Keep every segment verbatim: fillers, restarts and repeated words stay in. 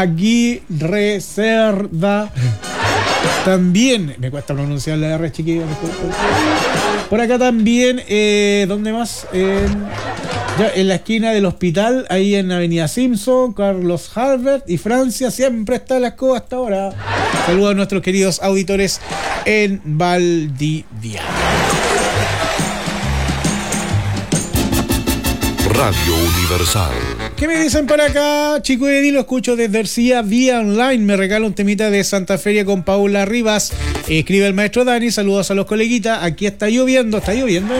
Aguirre Cerda. También, me cuesta pronunciar la R, chiquillos. Por acá también, eh, ¿dónde más? Eh, ya en la esquina del hospital, ahí en Avenida Simpson, Carlos Halbert y Francia, siempre está la escoba hasta ahora. Saludos a nuestros queridos auditores en Valdivia. Radio Universal. ¿Qué me dicen por acá? Chico Eddie, lo escucho desde Ercilla vía online. Me regala un temita de Santa Feria con Paula Rivas. Escribe el maestro Dani. Saludos a los coleguitas. Aquí está lloviendo. ¿Está lloviendo?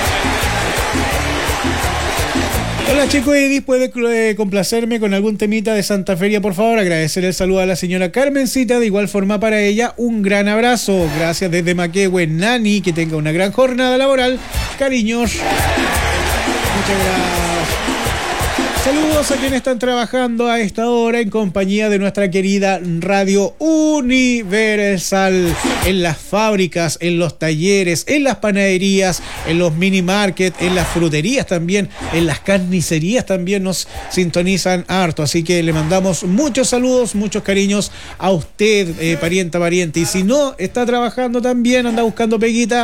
Hola, Chico Eddie, ¿puede eh, complacerme con algún temita de Santa Feria, por favor? Agradecer el saludo a la señora Carmencita. De igual forma para ella, un gran abrazo. Gracias desde Maquehue, Nani. Que tenga una gran jornada laboral. Cariños. Muchas gracias. Saludos a quienes están trabajando a esta hora en compañía de nuestra querida Radio Universal. En las fábricas, en los talleres, en las panaderías, en los mini market, en las fruterías también, en las carnicerías también nos sintonizan harto. Así que le mandamos muchos saludos, muchos cariños a usted, eh, parienta, pariente. Y si no está trabajando también, anda buscando peguita,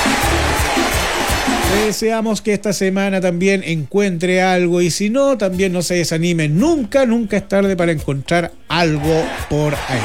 deseamos que esta semana también encuentre algo, y si no, también no se desanime. Nunca, nunca es tarde para encontrar algo por ahí.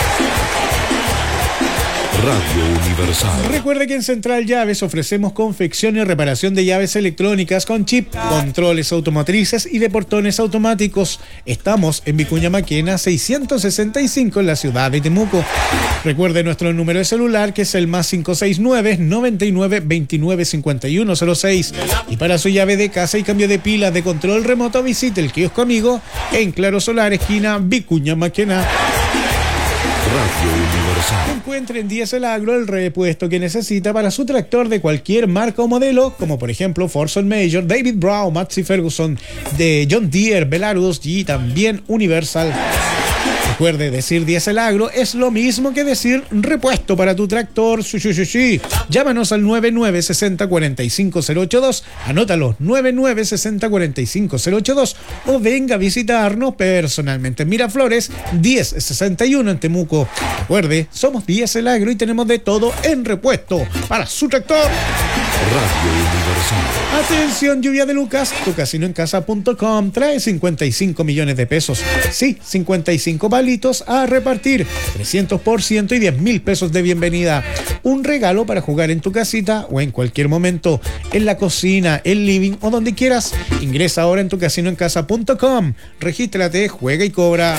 Radio Universal. Recuerde que en Central Llaves ofrecemos confección y reparación de llaves electrónicas con chip, controles automotrices y de portones automáticos. Estamos en Vicuña Maquena seiscientos sesenta y cinco en la ciudad de Temuco. Recuerde nuestro número de celular, que es el más cinco seis nueve, noventa y nueve, veintinueve, cincuenta y uno cero seis. Y para su llave de casa y cambio de pilas de control remoto, visite el kiosco amigo en Claro Solar, esquina Vicuña Maquena. Radio Universal. Encuentre en Diesel Agro el repuesto que necesita para su tractor de cualquier marca o modelo, como por ejemplo Forson Major, David Brown, Massey Ferguson, de John Deere, Belarus y también Universal. Recuerde, decir Diesel Agro es lo mismo que decir repuesto para tu tractor. Sí, sí, sí, sí. Llámanos al nueve nueve seis cero, cuatro cinco cero ocho dos. Anótalo, nueve nueve seis cero, cuatro cinco cero ocho dos. O venga a visitarnos personalmente en Miraflores, diez sesenta y uno en Temuco. Recuerde, somos Diesel Agro y tenemos de todo en repuesto para su tractor. Radio Universal. Atención, lluvia de Lucas, tu casino en casa punto com trae cincuenta y cinco millones de pesos. Sí, cincuenta y cinco palitos a repartir, trescientos por ciento y diez mil pesos de bienvenida. Un regalo para jugar en tu casita o en cualquier momento, en la cocina, el living o donde quieras. Ingresa ahora en tu casino en casa punto com, regístrate, juega y cobra.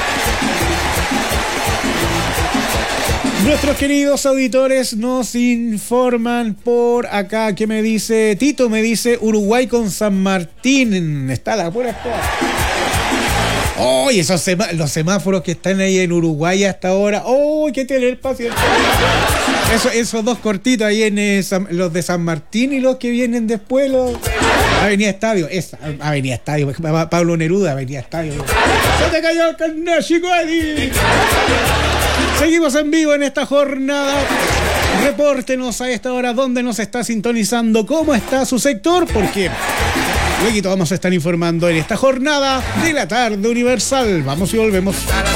Nuestros queridos auditores nos informan por acá. ¿Qué me dice Tito? Me dice Uruguay con San Martín. Está la pura escoba. ¡Oh! Y esos semá- los semáforos que están ahí en Uruguay hasta ahora. ¡Oh! Hay que tener paciencia. Eso, esos dos cortitos ahí en eh, San, los de San Martín y los que vienen después. Los... Avenida Estadio. Esa, Avenida Estadio. Pablo Neruda, Avenida Estadio. ¡Se te cayó el carnet, chico! Seguimos en vivo en esta jornada. Repórtenos a esta hora dónde nos está sintonizando, cómo está su sector, porque luego vamos a estar informando en esta jornada de la tarde universal. Vamos y volvemos.